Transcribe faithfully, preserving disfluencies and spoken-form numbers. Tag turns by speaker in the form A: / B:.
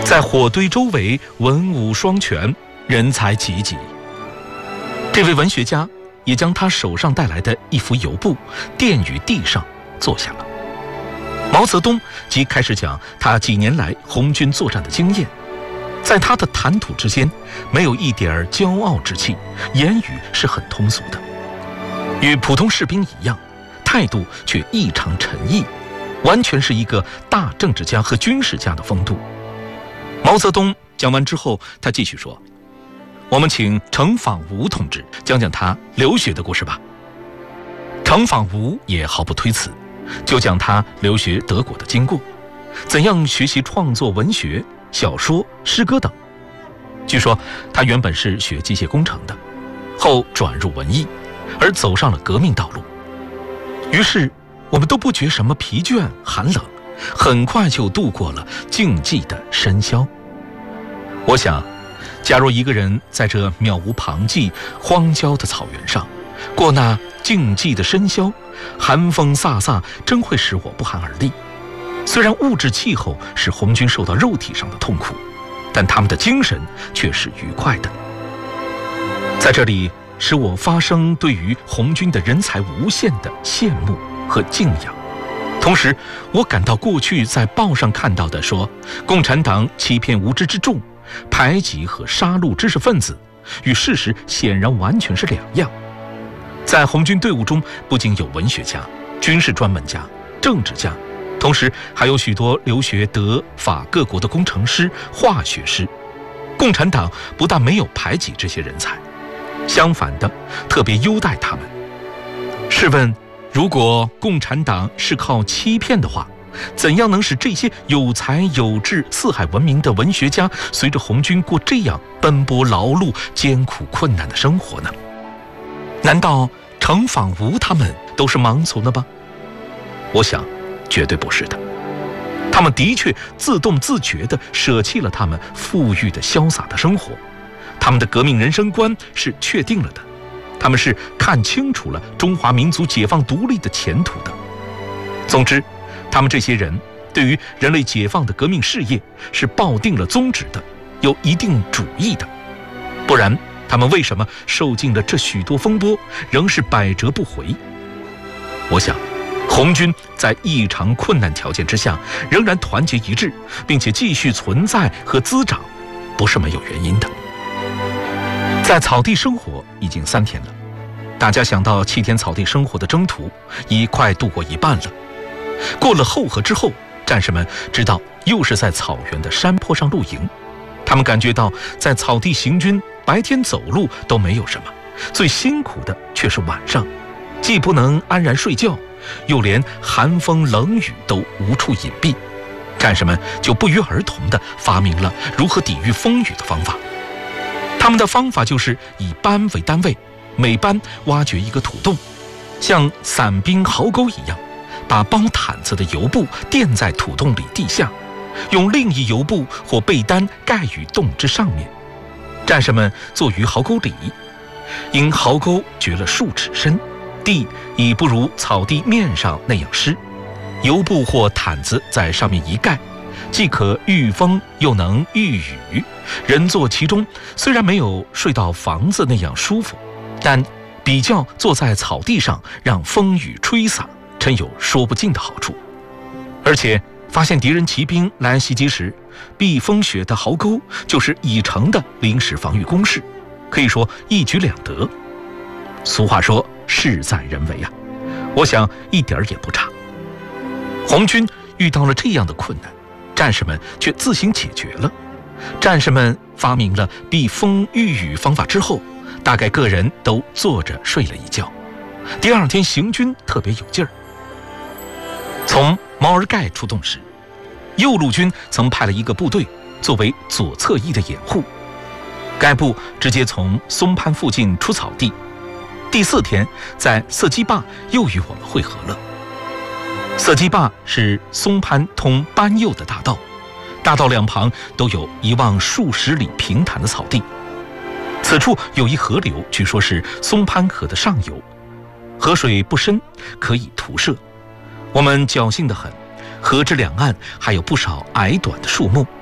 A: 在火堆周围文武双全，人才济济。这位文学家也将他手上带来的一幅油布垫于地上坐下了。毛泽东即开始讲他几年来红军作战的经验，在他的谈吐之间没有一点骄傲之气，言语是很通俗的，与普通士兵一样，态度却异常沉毅，完全是一个大政治家和军事家的风度。毛泽东讲完之后，他继续说：“我们请程仿吾同志讲讲他留学的故事吧。”程仿吾也毫不推辞，就讲他留学德国的经过，怎样学习创作文学、小说、诗歌等。据说他原本是学机械工程的，后转入文艺，而走上了革命道路。于是我们都不觉什么疲倦寒冷，很快就度过了静寂的深宵。我想，假如一个人在这渺无旁际荒郊的草原上过那静寂的深宵，寒风飒飒，真会使我不寒而栗。虽然物质气候使红军受到肉体上的痛苦，但他们的精神却是愉快的。在这里使我发生对于红军的人才无限的羡慕和敬仰。同时我感到过去在报上看到的说共产党欺骗无知之众，排挤和杀戮知识分子，与事实显然完全是两样。在红军队伍中不仅有文学家、军事专门家、政治家，同时还有许多留学德法各国的工程师、化学师。共产党不但没有排挤这些人才，相反的特别优待他们。试问，如果共产党是靠欺骗的话，怎样能使这些有才有志、四海闻名的文学家随着红军过这样奔波劳碌、艰苦困难的生活呢？难道程仿吾他们都是盲从的吗？我想绝对不是的，他们的确自动自觉地舍弃了他们富裕的潇洒的生活，他们的革命人生观是确定了的，他们是看清楚了中华民族解放独立的前途的。总之，他们这些人对于人类解放的革命事业是抱定了宗旨的，有一定主义的，不然他们为什么受尽了这许多风波，仍是百折不回？我想红军在异常困难条件之下仍然团结一致，并且继续存在和滋长，不是没有原因的。在草地生活已经三天了，大家想到七天草地生活的征途已快度过一半了。过了后河之后，战士们知道又是在草原的山坡上露营，他们感觉到在草地行军，白天走路都没有什么，最辛苦的却是晚上，既不能安然睡觉，又连寒风冷雨都无处隐蔽。战士们就不约而同地发明了如何抵御风雨的方法。他们的方法就是以班为单位，每班挖掘一个土洞，像散兵壕沟一样，把包毯子的油布垫在土洞里地下，用另一油布或被单盖于洞之上面。战士们坐于壕沟里，因壕沟掘了数尺深，地已不如草地面上那样湿，油布或毯子在上面一盖，既可御风又能御雨，人坐其中，虽然没有睡到房子那样舒服，但比较坐在草地上让风雨吹洒，真有说不尽的好处。而且发现敌人骑兵来袭击时，避风穴的壕沟就是已成的临时防御工事，可以说一举两得。俗话说事在人为啊，我想一点也不差。红军遇到了这样的困难，战士们却自行解决了。战士们发明了避风御雨方法之后，大概个人都坐着睡了一觉，第二天行军特别有劲儿。从毛尔盖出动时，右路军曾派了一个部队作为左侧翼的掩护，该部直接从松潘附近出草地，第四天在色基坝又与我们会合了。色基坝是松潘通班右的大道，大道两旁都有一望数十里平坦的草地，此处有一河流，据说是松潘河的上游，河水不深，可以徒涉。我们侥幸得很，河之两岸还有不少矮短的树木，